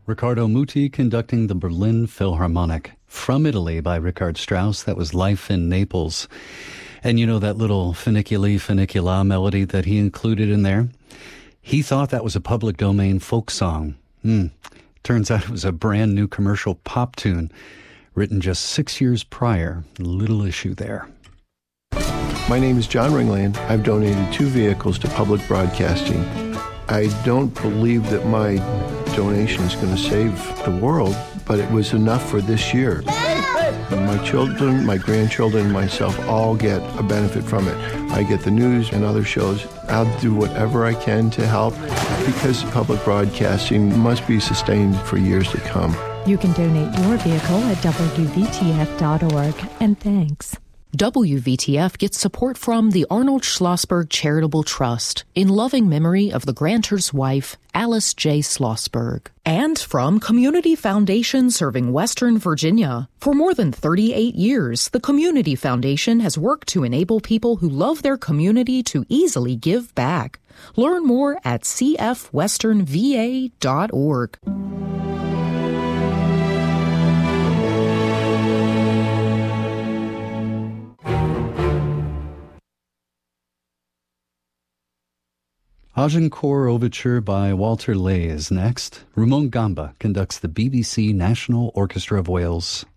Riccardo Muti conducting the Berlin Philharmonic. From Italy by Richard Strauss. That was Life in Naples. And you know that little Funiculi Funicula melody that he included in there? He thought that was a public domain folk song. Turns out it was a brand new commercial pop tune written just 6 years prior. Little issue there. My name is John Ringland. I've donated 2 vehicles to public broadcasting. I don't believe that my donation is going to save the world, but it was enough for this year. My children, my grandchildren, myself all get a benefit from it. I get the news and other shows. I'll do whatever I can to help because public broadcasting must be sustained for years to come. You can donate your vehicle at WVTF.org. And thanks. WVTF gets support from the Arnold Schlossberg Charitable Trust in loving memory of the grantor's wife, Alice J. Schlossberg. And from Community Foundation serving Western Virginia. For more than 38 years, the Community Foundation has worked to enable people who love their community to easily give back. Learn more at cfwesternva.org. Agincourt Overture by Walter Lay is next. Ramon Gamba conducts the BBC National Orchestra of Wales.